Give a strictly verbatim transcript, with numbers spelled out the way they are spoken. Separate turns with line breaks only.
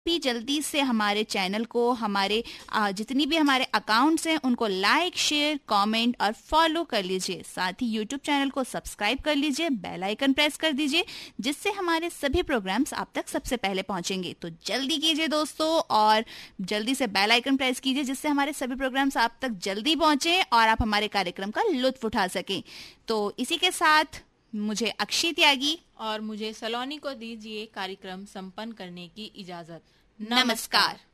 भी जल्दी से हमारे चैनल को, हमारे जितनी भी हमारे अकाउंट्स हैं उनको लाइक, शेयर, कमेंट और फॉलो कर लीजिए। साथ ही यूट्यूब चैनल को सब्सक्राइब कर लीजिए, बेल आइकन प्रेस कर दीजिए, जिससे हमारे सभी प्रोग्राम्स आप तक सबसे पहले पहुंचेंगे। तो जल्दी कीजिए दोस्तों, और जल्दी से बेल आइकन प्रेस कीजिए, जिससे हमारे सभी प्रोग्राम्स आप तक जल्दी पहुंचे और आप हमारे कार्यक्रम का लुत्फ उठा सकें। तो इसी के साथ मुझे अक्षय त्यागी
और मुझे सलोनी को दीजिए कार्यक्रम संपन्न करने की इजाजत।
नमस्कार।